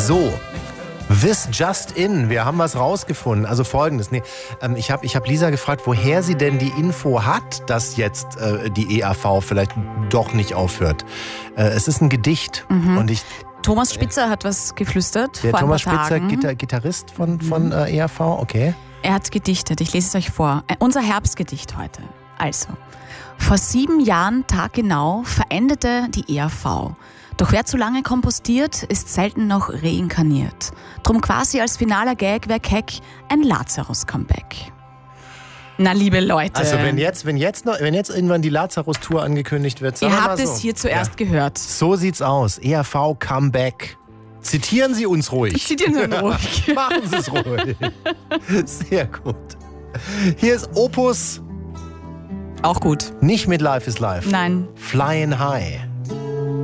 So. This just in, wir haben was rausgefunden. Also Folgendes, ich hab Lisa gefragt, woher sie denn die Info hat, dass jetzt die EAV vielleicht doch nicht aufhört. Es ist ein Gedicht und Thomas Spitzer hat was geflüstert der vor Thomas ein paar Spitzer, Tagen. Gitarrist von EAV, okay. Er hat gedichtet, ich lese es euch vor. Unser Herbstgedicht heute. Also, vor 7 Jahren taggenau verendete die EAV. Doch wer zu lange kompostiert, ist selten noch reinkarniert. Drum quasi als finaler Gag wär keck ein Lazarus-Comeback. Na, liebe Leute. Also wenn jetzt irgendwann die Lazarus-Tour angekündigt wird, sagen wir ihr mal habt so. es hier zuerst gehört. So sieht's aus. EAV Comeback. Zitieren Sie uns ruhig. Zitieren Sie uns ruhig. Machen Sie es ruhig. Sehr gut. Hier ist Opus. Auch gut. Nicht mit Life is Life. Nein. Flying High.